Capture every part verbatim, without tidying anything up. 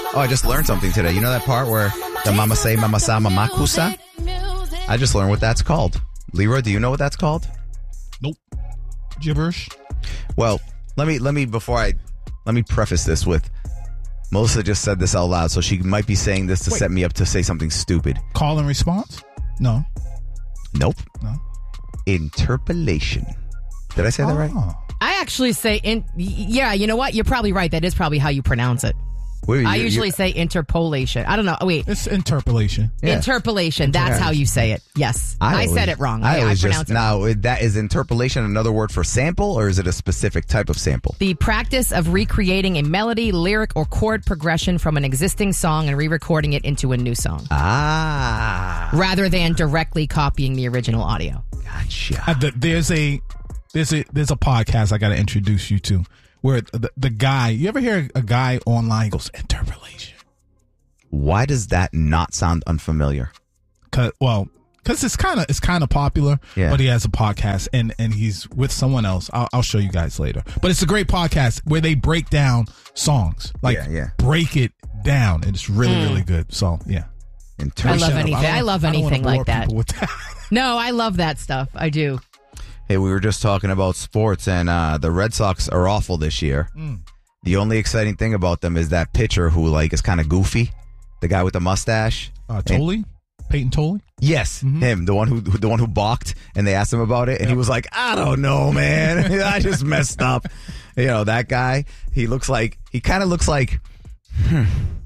Oh, I just learned something today. You know that part where the mama say mama sa mama kusa? I just learned what that's called. Leroy, do you know what that's called? Nope. Gibberish. Well, let me let me before I let me preface this with Melissa just said this out loud, so she might be saying this to Wait. set me up to say something stupid. Call and response? No. Nope. No. Interpolation. Did I say that right? Oh. I actually say, in, yeah, you know what? You're probably right. That is probably how you pronounce it. Wait, I you- usually you- say interpolation. I don't know. Oh, wait. It's interpolation. Yeah. Interpolation. That's how you say it. Yes. I, always- said it wrong. I I, I always pronounced just it wrong. now that is interpolation another word for sample, or is it a specific type of sample? The practice of recreating a melody, lyric, or chord progression from an existing song and re-recording it into a new song, Ah, rather than directly copying the original audio. gotcha. Uh, the, there's a there's a there's a podcast I got to introduce you to where the, the guy. You ever hear a guy online goes interpolation? Why does that not sound unfamiliar? Cause, well, because it's kind of it's kind of popular. Yeah. But he has a podcast and and he's with someone else. I'll, I'll show you guys later. But it's a great podcast where they break down songs, like Yeah, yeah. break it down, and it's really really good. So yeah. Inter- I love Shut up. anything. don't- I love don't wanna anything bore like that. people with that. No, I love that stuff. I do. Hey, we were just talking about sports, and uh, the Red Sox are awful this year. Mm. The only exciting thing about them is that pitcher who like is kind of goofy, the guy with the mustache. Uh, Tolley, Peyton Tolley. Yes, Mhm. him, the one who the one who balked, and they asked him about it, and he was like, "I don't know, man. I just messed up." You know, that guy. He looks like he kind of looks like. Hmm.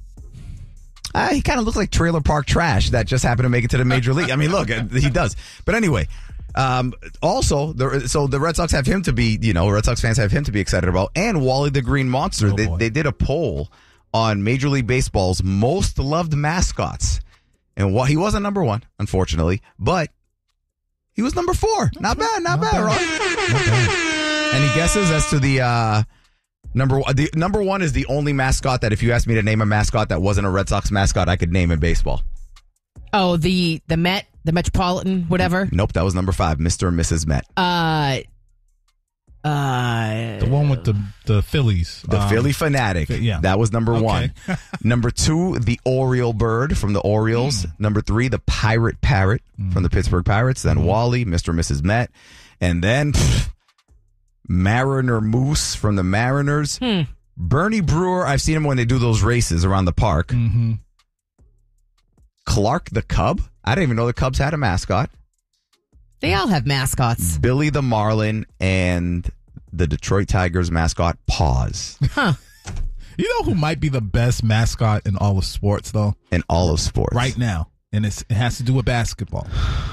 Uh, he kind of looks like trailer park trash that just happened to make it to the major league. I mean, look, he does. But anyway, um, also, the, so the Red Sox have him to be, you know, Red Sox fans have him to be excited about, and Wally the Green Monster. Oh, they, boy. they did a poll on Major League Baseball's most loved mascots. And what he wasn't number one, unfortunately, but he was number four. Not bad, not, Not bad, bad. right? Not bad. Any guesses as to the uh, number one? The number one is the only mascot that if you asked me to name a mascot that wasn't a Red Sox mascot, I could name in baseball. Oh, the the Met, the Metropolitan, whatever. Nope, that was number five, Mister and Missus Met. Uh, uh, The one with the the Phillies. The Um, Philly Fanatic. yeah. That was number Okay. one. Number two, the Oriole Bird from the Orioles. Number three, the Pirate Parrot from the Pittsburgh Pirates. Then Wally, Mister and Missus Met. And then pff, Mariner Moose from the Mariners. Hmm. Bernie Brewer, I've seen him when they do those races around the park. Mm-hmm. Clark the Cub. I didn't even know the Cubs had a mascot. They all have mascots. Billy the Marlin and the Detroit Tigers mascot, Paws. Huh. You know who might be the best mascot in all of sports, though, In all of sports. right now, and it's, it has to do with basketball.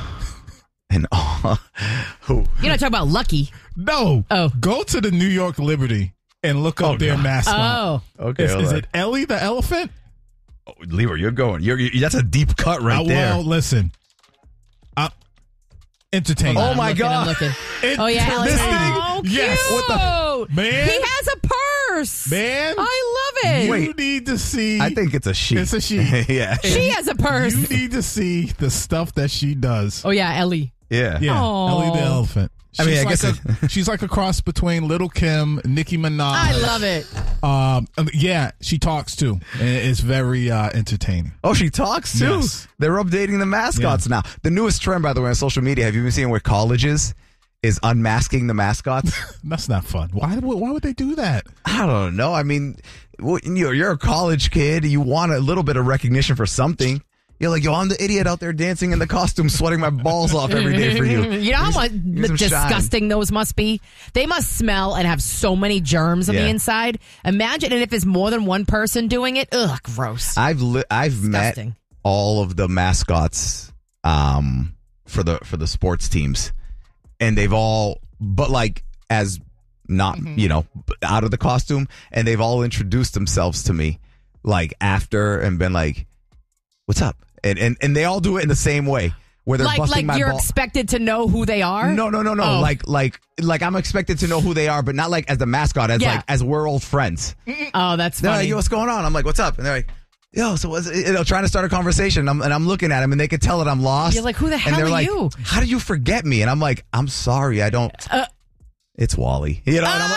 And all. Who? You're not talking about Lucky. No. Oh. Go to the New York Liberty and look up Oh, their God. mascot. Oh. Okay. Is, hold is on. it Ellie the elephant? Oh, Leroy, you're going. You're, you that's a deep cut right Uh, there. well, listen. Uh, entertaining. Oh, I'm my looking, God. I'm looking. It- Oh, yeah. this Ellie. thing- Oh, yes. cute. What the- Man. He has a purse. Man. I love it. You Wait. need to see. I think it's a she. It's a she. yeah. She has a purse. You need to see the stuff that she does. Oh, yeah, Ellie. Yeah. Yeah, Aw. Ellie the elephant. I mean, She's I like guess a, she's like a cross between Little Kim, Nicki Minaj. I love it. Um, yeah, she talks too, and it's very uh, entertaining. Oh, she talks too. Yes. They're updating the mascots now. The newest trend, by the way, on social media, have you been seeing where colleges is unmasking the mascots? That's not fun. Why? Why would they do that? I don't know. I mean, well, you're, you're a college kid. You want a little bit of recognition for something. You're like, yo, I'm the idiot out there dancing in the costume, sweating my balls off every day for you. You know how much here's some disgusting those must be? They must smell and have so many germs on Yeah. the inside. Imagine and if it's more than one person doing it. Ugh, gross. I've li- I've met Disgusting. all of the mascots um, for the for the sports teams, and they've all, but like as not you know out of the costume, and they've all introduced themselves to me like after and been like, "What's up?" And and and they all do it in the same way where they're like busting like my you're ball. expected to know who they are? No, no, no, no. Oh. Like, like, like, I'm expected to know who they are, but not like as the mascot, as Yeah. like as we're old friends. Oh, that's They're funny. like, yo, what's going on? I'm like, what's up? And they're like, yo, so what's, you know, trying to start a conversation. I'm, and I'm looking at them, and they could tell that I'm lost. You're like, who the and hell they're are like, you? How do you forget me? And I'm like, I'm sorry, I don't. Uh, It's Wally. You know, and I'm like, oh,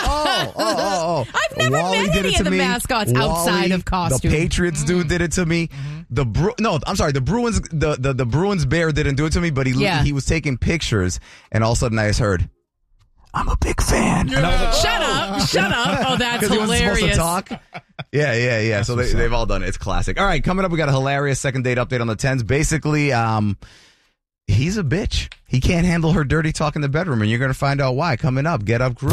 oh, oh, oh. I've never Wally met did any it to of the me. mascots Wally, outside of costume. The Patriots dude did it to me. Mm-hmm. The Bru- no, I'm sorry. The Bruins, the, the the Bruins bear didn't do it to me, but he Yeah. he was taking pictures, and all of a sudden I just heard, "I'm a big fan." And I was like, Shut up! Shut up! Oh, that's because he wasn't hilarious. supposed to talk. Yeah, yeah, yeah. So they, they've all done it. It's classic. All right, coming up, we got a hilarious second date update on the tens. Basically, um, he's a bitch. He can't handle her dirty talk in the bedroom, and you're going to find out why. Coming up, Get Up Crew.